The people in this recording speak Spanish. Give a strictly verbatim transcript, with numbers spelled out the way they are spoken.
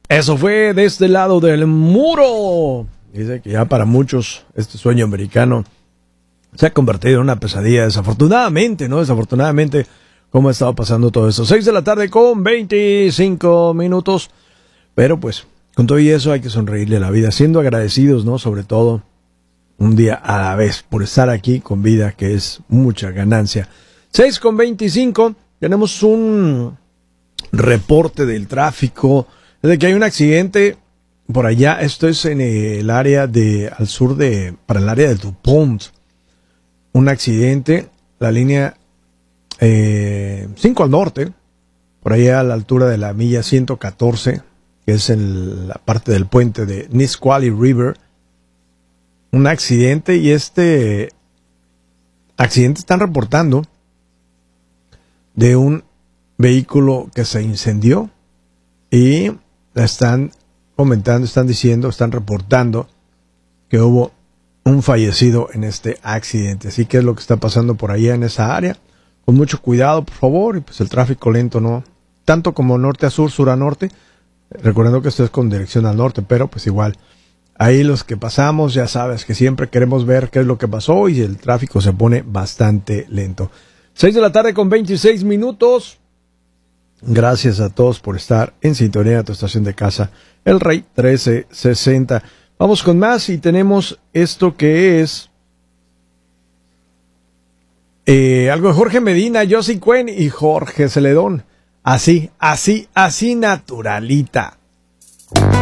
Eso fue de este lado del muro. Dice que ya para muchos este sueño americano se ha convertido en una pesadilla, desafortunadamente, ¿no? Desafortunadamente, cómo ha estado pasando todo esto. Seis de la tarde con veinticinco minutos. Pero pues, con todo y eso hay que sonreírle a la vida, siendo agradecidos, ¿no? Sobre todo, un día a la vez, por estar aquí con vida, que es mucha ganancia. Seis con veinticinco, tenemos un reporte del tráfico, de que hay un accidente por allá. Esto es en el área de, al sur de, para el área de DuPont. Un accidente, la línea eh, cinco al norte, por allá a la altura de la milla ciento catorce, que es en la parte del puente de Nisqually River. Un accidente, y este accidente están reportando de un vehículo que se incendió, y están comentando, están diciendo, están reportando que hubo un fallecido en este accidente. Así que es lo que está pasando por allá en esa área. Con mucho cuidado, por favor, y pues el tráfico lento, no tanto como norte a sur, sur a norte, recordando que esto es con dirección al norte, pero pues igual, ahí los que pasamos, ya sabes que siempre queremos ver qué es lo que pasó, y el tráfico se pone bastante lento. Seis de la tarde con veintiséis minutos. Gracias a todos por estar en sintonía de tu estación de casa, El Rey trece sesenta. Vamos con más, y tenemos esto que es eh, algo de Jorge Medina, Josie Cuen y Jorge Celedón. Así, así, así naturalita.